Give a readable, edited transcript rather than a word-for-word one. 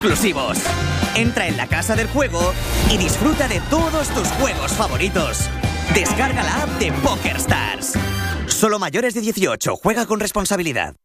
exclusivos. Entra en la casa del juego y disfruta de todos tus juegos favoritos. Descarga la app de PokerStars. Solo mayores de 18. Juega con responsabilidad.